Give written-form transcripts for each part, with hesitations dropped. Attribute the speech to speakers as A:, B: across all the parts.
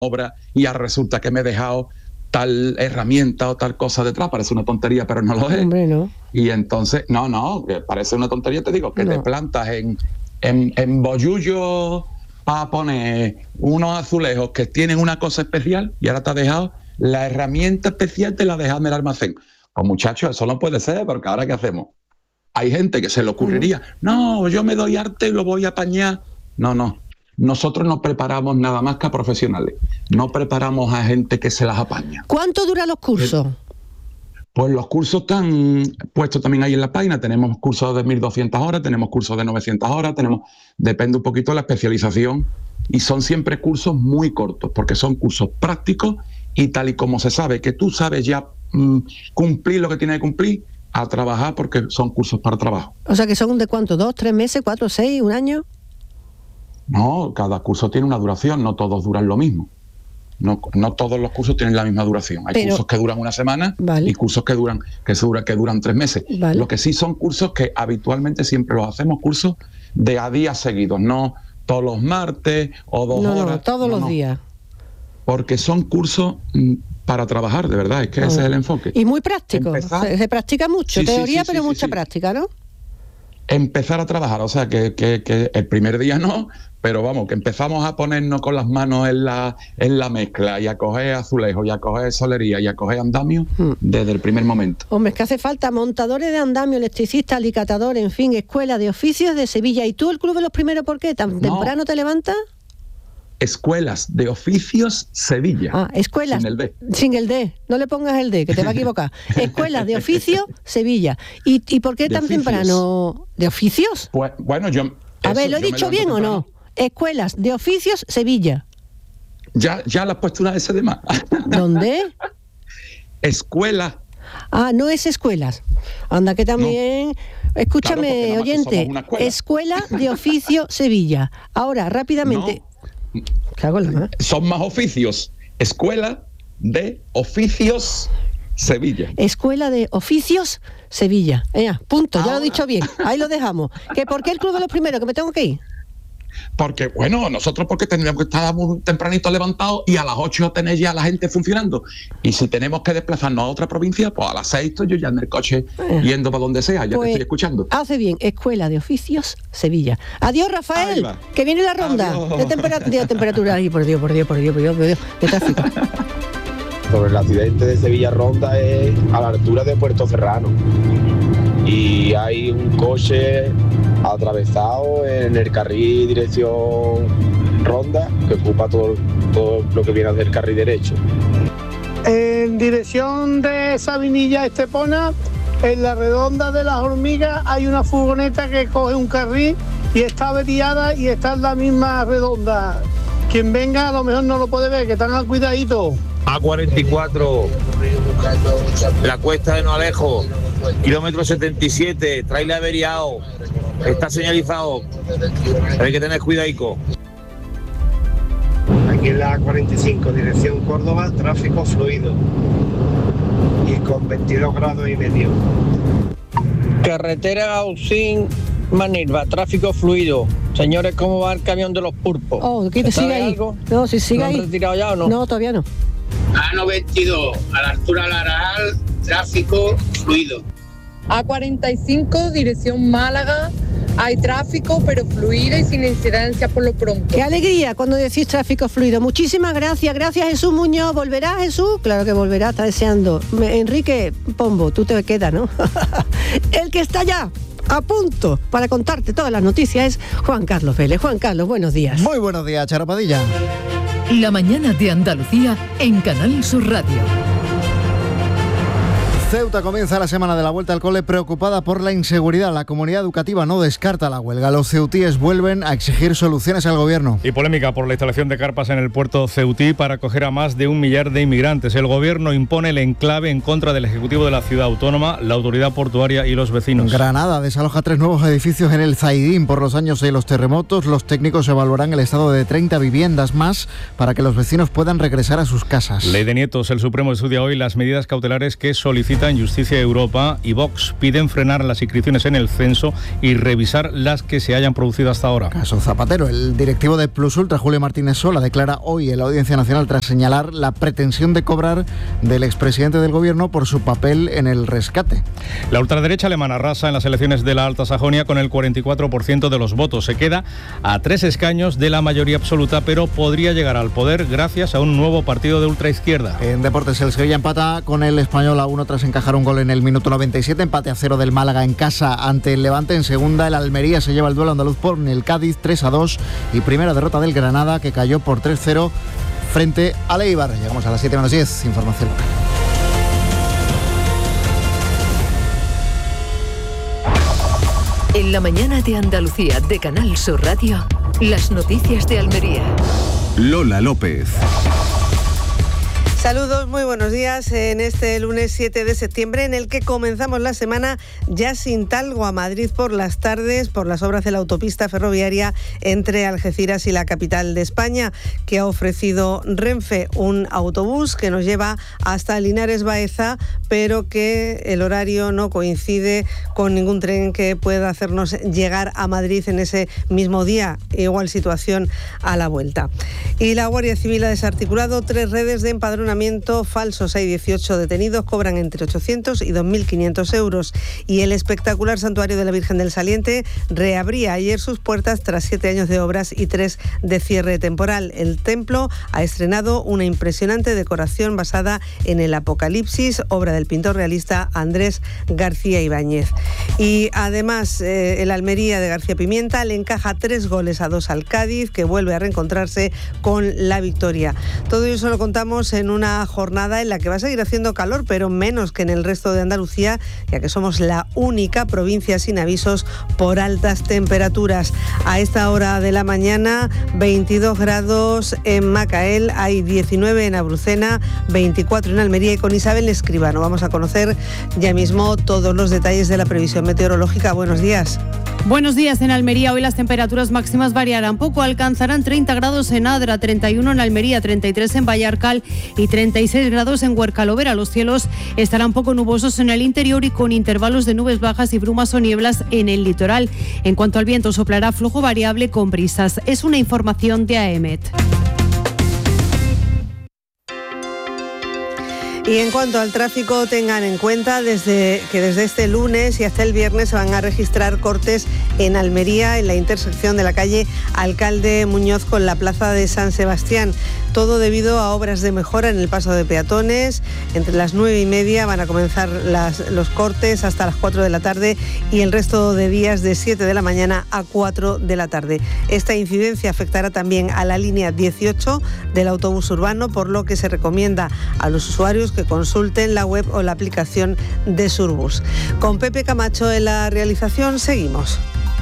A: obra y ya resulta que me he dejado tal herramienta o tal cosa detrás. Parece una tontería, pero no lo es.
B: Hombre, no.
A: Y entonces, no, que parece una tontería, te digo, que te plantas en Bollullo a poner unos azulejos que tienen una cosa especial y ahora te has dejado la herramienta especial, te la dejas en el almacén. Pues muchachos, eso no puede ser, porque ahora ¿qué hacemos? Hay gente que se le ocurriría, no, yo me doy arte y lo voy a apañar. No. Nosotros no preparamos nada más que a profesionales. No preparamos a gente que se las apaña.
B: ¿Cuánto duran los cursos?
A: Pues los cursos están puestos también ahí en la página. Tenemos cursos de 1.200 horas, tenemos cursos de 900 horas, depende un poquito de la especialización. Y son siempre cursos muy cortos, porque son cursos prácticos y tal y como se sabe que tú sabes ya cumplir lo que tienes que cumplir, a trabajar, porque son cursos para trabajo.
B: O sea, que son ¿de cuánto? ¿2, 3 meses, 4, 6, un año?
A: No, cada curso tiene una duración, no todos duran lo mismo. No todos los cursos tienen la misma duración. Hay cursos que duran una semana y cursos que duran 3 meses.
B: Vale.
A: Lo que sí son cursos que habitualmente siempre los hacemos cursos de a días seguidos, no todos los martes o 2 horas.
B: No, todos los días.
A: Porque son cursos para trabajar, de verdad, es que ese es el enfoque.
B: Y muy práctico, se practica mucho, teoría, pero mucha práctica, ¿no?
A: Empezar a trabajar, o sea, que el primer día no, pero vamos, que empezamos a ponernos con las manos en la mezcla y a coger azulejos y a coger solería y a coger andamio desde el primer momento.
B: Hombre, es que hace falta montadores de andamio, electricistas, alicatadores, en fin, escuela de oficios de Sevilla. ¿Y tú, el Club de los Primeros, por qué? ¿Tan temprano te levantas?
A: Escuelas de Oficios Sevilla.
B: Escuelas.
A: Sin el D.
B: Sin el D. No le pongas el D, que te va a equivocar. Escuelas de Oficios Sevilla. ¿Y por qué tan temprano? ¿De oficios?
A: Pues, bueno, yo...
B: A ver, ¿lo he dicho bien temprano o no? Escuelas de Oficios Sevilla.
A: Ya le has puesto una S de más.
B: ¿Dónde?
A: Escuela.
B: No es escuelas. Anda, que también... No. Escúchame, claro, oyente. Escuela de Oficio Sevilla. Ahora, rápidamente...
A: Son más oficios. Escuela de Oficios Sevilla.
B: Escuela de Oficios Sevilla. Punto, ya lo he dicho bien. Ahí lo dejamos. ¿Que por qué el Club de los Primeros? ¿Que me tengo que ir?
A: Porque, bueno, nosotros porque tendríamos que estar muy tempranito levantados y a las 8 tener ya la gente funcionando. Y si tenemos que desplazarnos a otra provincia, pues a las 6 estoy yo ya en el coche yendo para donde sea, ya te estoy escuchando.
B: Hace bien, Escuela de Oficios Sevilla. Adiós, Rafael, que viene la ronda. De temperatura. Ay, por Dios, de tráfico.
C: Sobre el accidente de Sevilla Ronda es a la altura de Puerto Serrano. Y hay un coche atravesado en el carril dirección Ronda, que ocupa todo lo que viene a ser el carril derecho.
D: En dirección de Sabinilla Estepona, en la redonda de las Hormigas, hay una furgoneta que coge un carril y está averiada y está en la misma redonda. Quien venga a lo mejor no lo puede ver, que están al cuidadito.
E: A44, la cuesta de No Alejo, kilómetro 77, trailer averiado, está señalizado, hay que tener cuidadico.
F: Aquí en la A45, dirección Córdoba, tráfico fluido y con 22 grados y medio.
G: Carretera Ausín Manilva, tráfico fluido. Señores, ¿cómo va el camión de los pulpos?
B: ¿Qué te sigue ahí?
G: Algo?
B: No, si sigue ahí.
G: ¿Lo han retirado ya o no?
B: No, todavía no.
H: A92, a la altura de Laral, tráfico fluido.
I: A45, dirección Málaga, hay tráfico, pero fluido y sin incidencia por lo pronto.
B: ¡Qué alegría cuando decís tráfico fluido! Muchísimas gracias. Gracias, Jesús Muñoz. ¿Volverá, Jesús? Claro que volverá, está deseando. Enrique Pombo, tú te quedas, ¿no? El que está ya a punto para contarte todas las noticias es Juan Carlos Vélez. Juan Carlos, buenos días.
J: Muy buenos días, Charo Padilla.
K: La mañana de Andalucía en Canal Sur Radio.
J: Ceuta comienza la semana de la vuelta al cole preocupada por la inseguridad. La comunidad educativa no descarta la huelga. Los ceutíes vuelven a exigir soluciones al gobierno.
L: Y polémica por la instalación de carpas en el puerto ceutí para acoger a más de 1 millar de inmigrantes. El gobierno impone el enclave en contra del Ejecutivo de la ciudad autónoma, la autoridad portuaria y los vecinos.
J: Granada desaloja 3 nuevos edificios en el Zaidín por los daños de los terremotos. Los técnicos evaluarán el estado de 30 viviendas más para que los vecinos puedan regresar a sus casas.
L: Ley de nietos. El Supremo estudia hoy las medidas cautelares que solicita solicitan Justicia y Europa y Vox piden frenar las inscripciones en el censo y revisar las que se hayan producido hasta ahora.
J: Caso Zapatero. El directivo de Plus Ultra, Julio Martínez Sola, declara hoy en la Audiencia Nacional tras señalar la pretensión de cobrar del expresidente del Gobierno por su papel en el rescate.
L: La ultraderecha alemana arrasa en las elecciones de la Alta Sajonia con el 44% de los votos. Se queda a 3 escaños de la mayoría absoluta, pero podría llegar al poder gracias a un nuevo partido de ultraizquierda.
J: En deportes, el Sevilla empata con el Español a 1 tras encajar un gol en el minuto 97, empate a 0 del Málaga en casa ante el Levante. En segunda, el Almería se lleva el duelo andaluz por el Cádiz 3-2 y primera derrota del Granada, que cayó por 3-0 frente al Eibar. Llegamos a las 7:10, información local.
K: En la mañana de Andalucía de Canal Sur Radio, las noticias de Almería.
M: Lola López.
B: Saludos, muy buenos días en este lunes 7 de septiembre en el que comenzamos la semana ya sin talgo a Madrid por las tardes por las obras de la autopista ferroviaria entre Algeciras y la capital de España, que ha ofrecido Renfe, un autobús que nos lleva hasta Linares Baeza, pero que el horario no coincide con ningún tren que pueda hacernos llegar a Madrid en ese mismo día. Igual situación a la vuelta. Y la Guardia Civil ha desarticulado 3 redes de empadronamiento falsos. Hay 18 detenidos, cobran entre 800 y 2.500 euros. Y el espectacular Santuario de la Virgen del Saliente reabría ayer sus puertas tras 7 años de obras y 3 de cierre temporal. El templo ha estrenado una impresionante decoración basada en el Apocalipsis, obra del pintor realista Andrés García Ibáñez. Y además, el Almería de García Pimienta le encaja 3-2 al Cádiz, que vuelve a reencontrarse con la victoria. Todo eso lo contamos en una jornada en la que va a seguir haciendo calor, pero menos que en el resto de Andalucía, ya que somos la única provincia sin avisos por altas temperaturas. A esta hora de la mañana, 22 grados en Macael, hay 19 en Abrucena, 24 en Almería, y con Isabel Escribano vamos a conocer ya mismo todos los detalles de la previsión meteorológica. Buenos días.
N: Buenos días. En Almería hoy las temperaturas máximas variarán poco, alcanzarán 30 grados en Adra, 31 en Almería, 33 en Vallarcal y 36 grados en Huercalovera. Los cielos estarán poco nubosos en el interior y con intervalos de nubes bajas y brumas o nieblas en el litoral. En cuanto al viento, soplará flojo variable con brisas. Es una información de AEMET.
B: Y en cuanto al tráfico, tengan en cuenta desde este lunes y hasta el viernes se van a registrar cortes en Almería, en la intersección de la calle Alcalde Muñoz con la plaza de San Sebastián. Todo debido a obras de mejora en el paso de peatones. Entre las 9:30 van a comenzar los cortes hasta las 4 de la tarde y el resto de días de 7 de la mañana a 4 de la tarde. Esta incidencia afectará también a la línea 18 del autobús urbano, por lo que se recomienda a los usuarios que consulten la web o la aplicación de Surbus. Con Pepe Camacho en la realización, seguimos.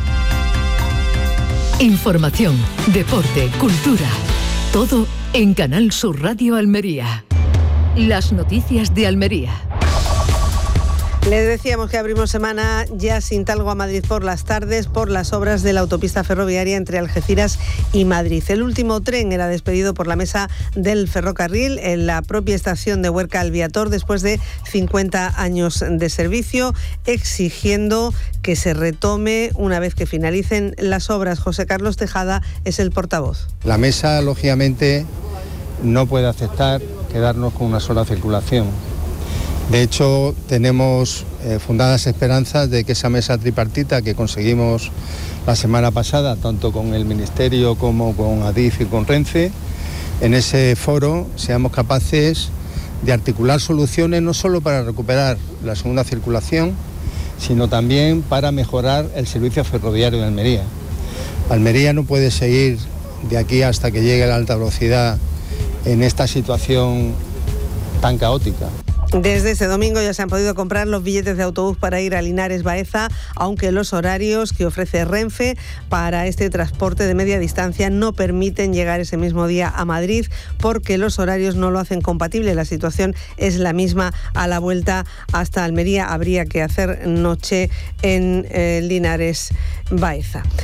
K: Información, deporte, cultura. Todo en Canal Sur Radio Almería. Las noticias de Almería.
B: Les decíamos que abrimos semana ya sin talgo a Madrid por las tardes por las obras de la autopista ferroviaria entre Algeciras y Madrid. El último tren era despedido por la mesa del ferrocarril en la propia estación de Huerca Alviator después de 50 años de servicio, exigiendo que se retome una vez que finalicen las obras. José Carlos Tejada es el portavoz.
O: La mesa, lógicamente, no puede aceptar quedarnos con una sola circulación. De hecho, tenemos fundadas esperanzas de que esa mesa tripartita que conseguimos la semana pasada, tanto con el Ministerio como con Adif y con Renfe, en ese foro seamos capaces de articular soluciones no solo para recuperar la segunda circulación, sino también para mejorar el servicio ferroviario de Almería. Almería no puede seguir de aquí hasta que llegue la alta velocidad en esta situación tan caótica.
B: Desde este domingo ya se han podido comprar los billetes de autobús para ir a Linares Baeza, aunque los horarios que ofrece Renfe para este transporte de media distancia no permiten llegar ese mismo día a Madrid porque los horarios no lo hacen compatible. La situación es la misma a la vuelta hasta Almería. Habría que hacer noche en Linares Baeza.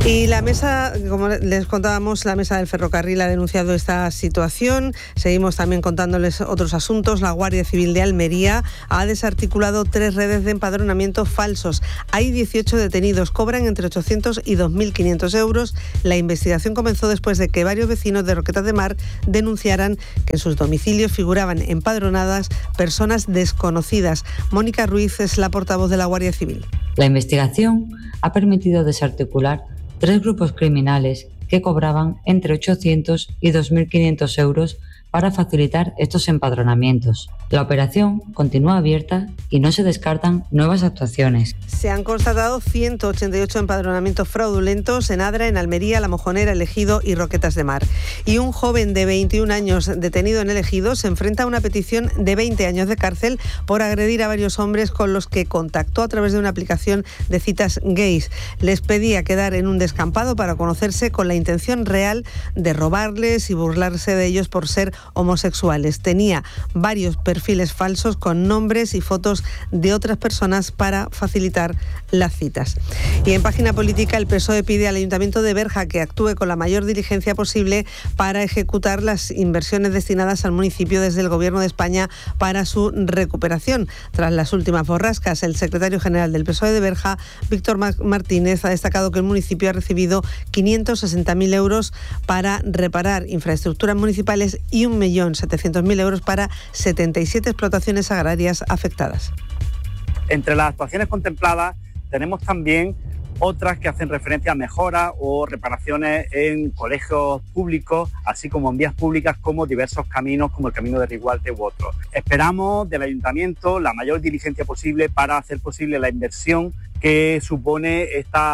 B: Y la mesa, como les contábamos, la mesa del ferrocarril ha denunciado esta situación. Seguimos también contándoles otros asuntos. La Guardia Civil de Almería ha desarticulado 3 redes de empadronamiento falsos. Hay 18 detenidos, cobran entre 800 y 2.500 euros. La investigación comenzó después de que varios vecinos de Roquetas de Mar denunciaran que en sus domicilios figuraban empadronadas personas desconocidas. Mónica Ruiz es la portavoz de la Guardia Civil.
P: La investigación ha permitido desarticular 3 grupos criminales que cobraban entre 800 y 2.500 euros para facilitar estos empadronamientos. La operación continúa abierta y no se descartan nuevas actuaciones.
B: Se han constatado 188 empadronamientos fraudulentos en Adra, en Almería, La Mojonera, El Ejido y Roquetas de Mar. Y un joven de 21 años detenido en El Ejido se enfrenta a una petición de 20 años de cárcel por agredir a varios hombres con los que contactó a través de una aplicación de citas gays. Les pedía quedar en un descampado para conocerse con la intención real de robarles y burlarse de ellos por ser homosexuales. Tenía varios perfiles falsos con nombres y fotos de otras personas para facilitar las citas. Y en página política, el PSOE pide al Ayuntamiento de Berja que actúe con la mayor diligencia posible para ejecutar las inversiones destinadas al municipio desde el Gobierno de España para su recuperación. Tras las últimas borrascas, el secretario general del PSOE de Berja, Víctor Martínez, ha destacado que el municipio ha recibido 560.000 euros para reparar infraestructuras municipales y 1.700.000 euros para 77 explotaciones agrarias afectadas.
Q: Entre las actuaciones contempladas tenemos también otras que hacen referencia a mejoras o reparaciones en colegios públicos, así como en vías públicas, como diversos caminos, como el camino de Rigualte u otros. Esperamos del Ayuntamiento la mayor diligencia posible para hacer posible la inversión que supone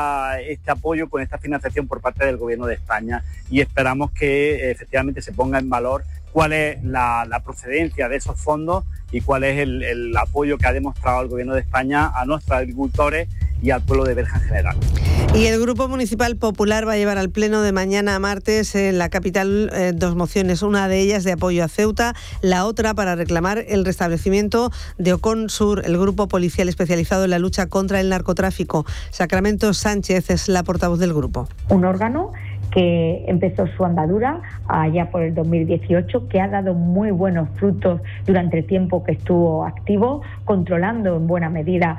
Q: este apoyo con esta financiación por parte del Gobierno de España, y esperamos que efectivamente se ponga en valor cuál es la procedencia de esos fondos y cuál es el apoyo que ha demostrado el Gobierno de España a nuestros agricultores y al pueblo de Berja en general.
B: Y el Grupo Municipal Popular va a llevar al pleno de mañana a martes en la capital 2 mociones, una de ellas de apoyo a Ceuta, la otra para reclamar el restablecimiento de Ocon Sur, el grupo policial especializado en la lucha contra el narcotráfico. Sacramento Sánchez es la portavoz del grupo.
R: Un órgano que empezó su andadura allá por el 2018, que ha dado muy buenos frutos durante el tiempo que estuvo activo, controlando en buena medida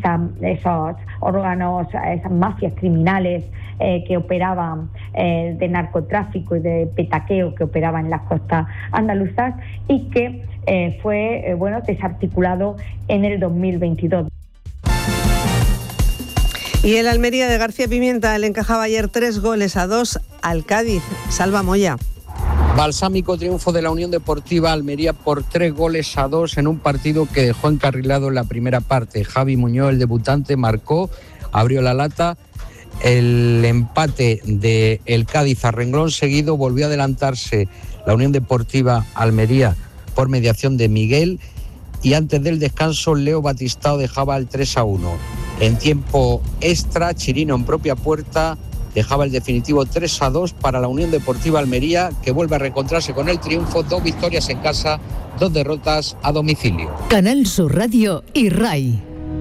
R: esos órganos, esas mafias criminales que operaban de narcotráfico y de petaqueo que operaban en las costas andaluzas, y que fue desarticulado en el 2022.
B: Y el Almería de García Pimienta le encajaba ayer 3-2 al Cádiz. Salva Moya.
S: Balsámico triunfo de la Unión Deportiva Almería por 3-2 en un partido que dejó encarrilado en la primera parte. Javi Muñoz, el debutante, marcó, abrió la lata. El empate del Cádiz a renglón seguido volvió a adelantarse la Unión Deportiva Almería por mediación de Miguel, y antes del descanso Leo Batistao dejaba el 3-1. En tiempo extra, Chirino en propia puerta dejaba el definitivo 3-2 para la Unión Deportiva Almería, que vuelve a reencontrarse con el triunfo, 2 victorias en casa, 2 derrotas a domicilio.
K: Canal Sur Radio y RAI.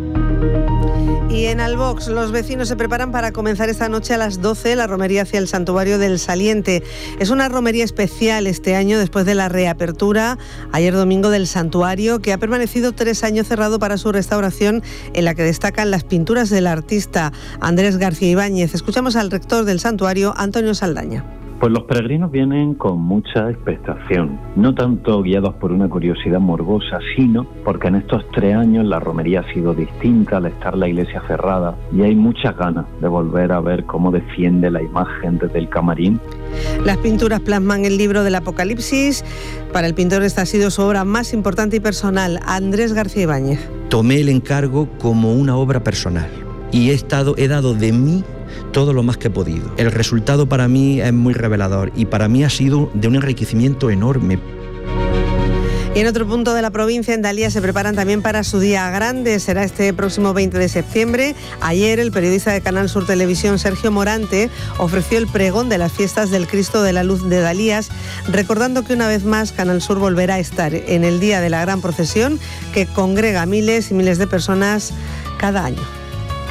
B: Y en Albox, los vecinos se preparan para comenzar esta noche a las 12 la romería hacia el Santuario del Saliente. Es una romería especial este año después de la reapertura ayer domingo del santuario, que ha permanecido 3 años cerrado para su restauración, en la que destacan las pinturas del artista Andrés García Ibáñez. Escuchamos al rector del santuario, Antonio Saldaña.
T: Pues los peregrinos vienen con mucha expectación, no tanto guiados por una curiosidad morbosa, sino porque en estos 3 años la romería ha sido distinta al estar la iglesia cerrada, y hay muchas ganas de volver a ver cómo defiende la imagen desde el camarín.
B: Las pinturas plasman el libro del Apocalipsis. Para el pintor esta ha sido su obra más importante y personal, Andrés García Ibáñez.
U: Tomé el encargo como una obra personal y he dado de mí todo lo más que he podido. El resultado para mí es muy revelador y para mí ha sido de un enriquecimiento enorme.
B: Y en otro punto de la provincia, en Dalía, se preparan también para su día grande. Será este próximo 20 de septiembre. Ayer, el periodista de Canal Sur Televisión, Sergio Morante, ofreció el pregón de las fiestas del Cristo de la Luz de Dalías, recordando que una vez más Canal Sur volverá a estar en el día de la gran procesión que congrega a miles y miles de personas cada año.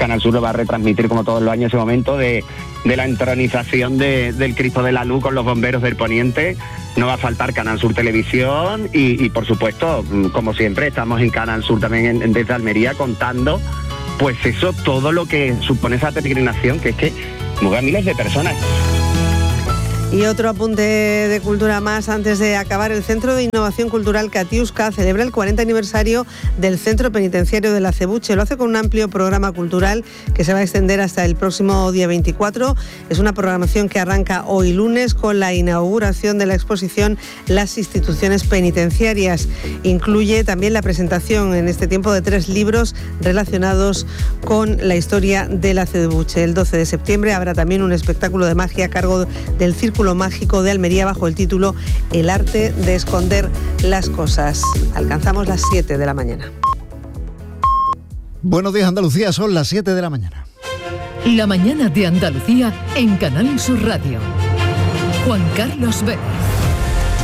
A: Canal Sur lo va a retransmitir como todos los años ese momento de la entronización del Cristo de la Luz con los bomberos del Poniente. No va a faltar Canal Sur Televisión y por supuesto, como siempre, estamos en Canal Sur también desde Almería contando, pues eso, todo lo que supone esa peregrinación, que es que mueven miles de personas.
B: Y otro apunte de cultura más antes de acabar. El Centro de Innovación Cultural Katiuska celebra el 40 aniversario del Centro Penitenciario de la Acebuche. Lo hace con un amplio programa cultural que se va a extender hasta el próximo día 24. Es una programación que arranca hoy lunes con la inauguración de la exposición Las instituciones penitenciarias. Incluye también la presentación en este tiempo de 3 libros relacionados con la historia de la Acebuche. El 12 de septiembre habrá también un espectáculo de magia a cargo del Círculo Mágico de Almería bajo el título El arte de esconder las cosas. Alcanzamos las 7 de la mañana.
J: Buenos días, Andalucía, son las 7 de la mañana.
K: La mañana de Andalucía en Canal Sur Radio. Juan Carlos Vélez.